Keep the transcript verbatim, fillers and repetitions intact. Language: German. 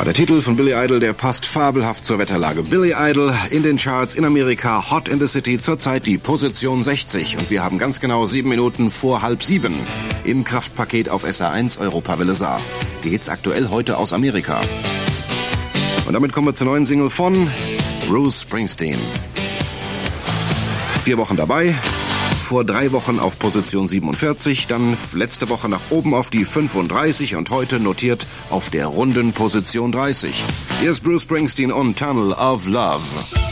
Ja, der Titel von Billy Idol, der passt fabelhaft zur Wetterlage. Billy Idol in den Charts in Amerika, Hot in the City, zurzeit die Position sechzig. Und wir haben ganz genau sieben Minuten vor halb sieben im Kraftpaket auf S R eins Europawelle Saar. Die Hits aktuell heute aus Amerika. Und damit kommen wir zur neuen Single von Bruce Springsteen. Vier Wochen dabei. Vor drei Wochen auf Position siebenundvierzig, dann letzte Woche nach oben auf die fünfunddreißig und heute notiert auf der runden Position dreißig. Hier ist Bruce Springsteen und Tunnel of Love.